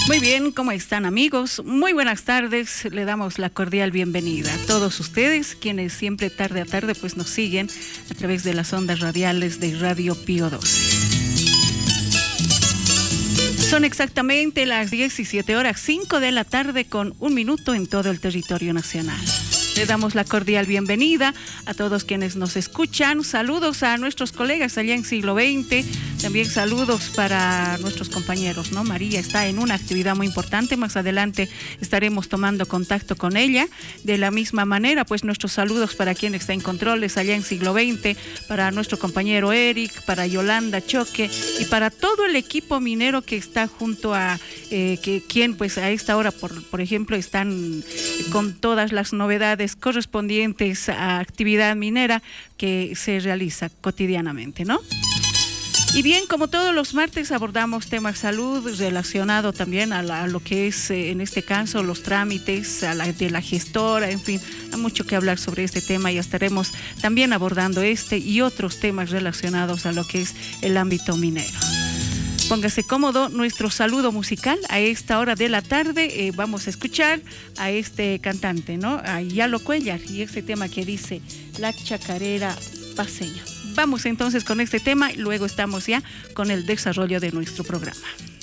Muy bien, ¿cómo están, amigos? Muy buenas tardes, le damos la cordial bienvenida a todos ustedes, quienes siempre tarde a tarde pues nos siguen a través de las ondas radiales de Radio Pío 12. Son exactamente las 17:05 de la tarde con 1 minuto en todo el territorio nacional. Le damos la cordial bienvenida a todos quienes nos escuchan. Saludos a nuestros colegas allá en Siglo XX. También saludos para nuestros compañeros, ¿no? María está en una actividad muy importante. Más adelante estaremos tomando contacto con ella. De la misma manera, pues nuestros saludos para quien está en controles allá en Siglo XX, para nuestro compañero Eric, para Yolanda Choque y para todo el equipo minero que está junto a quien pues a esta hora, por ejemplo, están con todas las novedades correspondientes a actividad minera que se realiza cotidianamente, ¿no? Y bien, como todos los martes abordamos temas salud relacionado también a lo que es, en este caso, los trámites de la gestora, en fin, hay mucho que hablar sobre este tema y estaremos también abordando este y otros temas relacionados a lo que es el ámbito minero. Póngase cómodo, nuestro saludo musical a esta hora de la tarde. Vamos a escuchar a este cantante, ¿no? A Yalo Cuellar y este tema que dice La Chacarera Paceña. Vamos entonces con este tema y luego estamos ya con el desarrollo de nuestro programa.